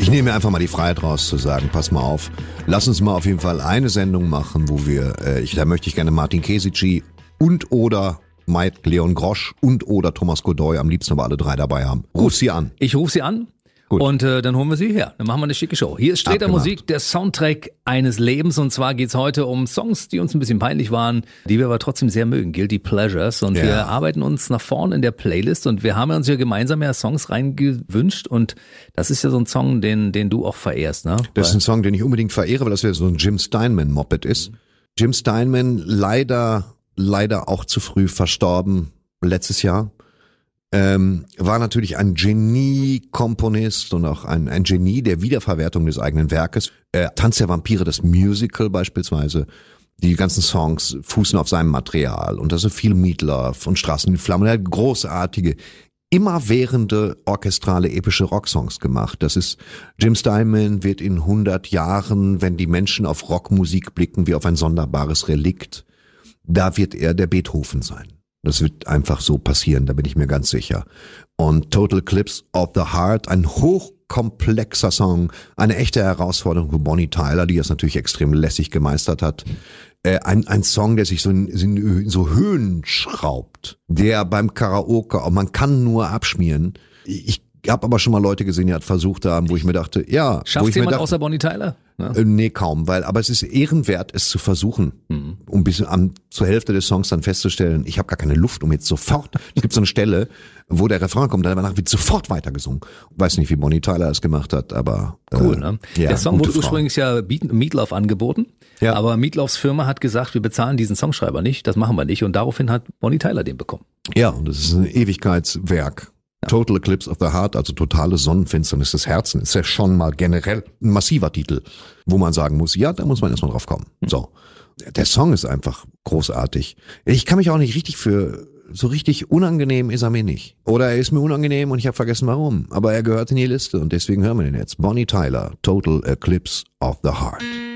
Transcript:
Ich nehme mir einfach mal die Freiheit raus zu sagen, pass mal auf, lass uns mal auf jeden Fall eine Sendung machen, wo wir, da möchte ich gerne Martin Kesici und oder Mike Leon Grosch und oder Thomas Godoy, am liebsten aber alle drei dabei haben. Ruf sie an. Ich rufe sie an. Gut. Und dann holen wir sie her. Dann machen wir eine schicke Show. Hier ist Streter Musik, der Soundtrack eines Lebens. Und zwar geht's heute um Songs, die uns ein bisschen peinlich waren, die wir aber trotzdem sehr mögen. Guilty Pleasures. Und wir arbeiten uns nach vorne in der Playlist. Und wir haben uns ja gemeinsam Songs reingewünscht. Und das ist ja so ein Song, den du auch verehrst, ne? Das ist ein Song, den ich unbedingt verehre, weil das ja so ein Jim Steinman-Moped ist. Jim Steinman leider auch zu früh verstorben letztes Jahr. War natürlich ein Genie-Komponist und auch ein Genie der Wiederverwertung des eigenen Werkes. Tanz der Vampire, das Musical beispielsweise, die ganzen Songs fußen auf seinem Material und da ist viel Meatloaf und Straßen in Flammen. Er hat großartige, immerwährende, orchestrale, epische Rocksongs gemacht. Das ist, Jim Steinman wird in 100 Jahren, wenn die Menschen auf Rockmusik blicken, wie auf ein sonderbares Relikt, da wird er der Beethoven sein. Das wird einfach so passieren, da bin ich mir ganz sicher. Und Total Eclipse of the Heart, ein hochkomplexer Song, eine echte Herausforderung für Bonnie Tyler, die es natürlich extrem lässig gemeistert hat. Ein Song, der sich so in so Höhen schraubt, der beim Karaoke, man kann nur abschmieren. Ich habe aber schon mal Leute gesehen, die hat versucht haben, wo ich mir dachte, ja. Schafft jemand außer Bonnie Tyler? Ja. Nee, kaum, aber es ist ehrenwert, es zu versuchen, um bis zur Hälfte des Songs dann festzustellen, ich habe gar keine Luft, um jetzt sofort, es gibt so eine Stelle, wo der Refrain kommt, dann danach wird sofort weitergesungen. Weiß nicht, wie Bonnie Tyler es gemacht hat, aber cool, ne? Ja, der Song wurde ursprünglich ja Meatloaf angeboten, aber Meatloafs Firma hat gesagt, wir bezahlen diesen Songschreiber nicht, das machen wir nicht, und daraufhin hat Bonnie Tyler den bekommen. Ja, und das ist ein Ewigkeitswerk. Total Eclipse of the Heart, also totale Sonnenfinsternis des Herzens, ist ja schon mal generell ein massiver Titel, wo man sagen muss, ja, da muss man erstmal drauf kommen. So. Der Song ist einfach großartig. Ich kann mich auch nicht so richtig unangenehm ist er mir nicht. Oder er ist mir unangenehm und ich habe vergessen warum. Aber er gehört in die Liste und deswegen hören wir den jetzt. Bonnie Tyler, Total Eclipse of the Heart.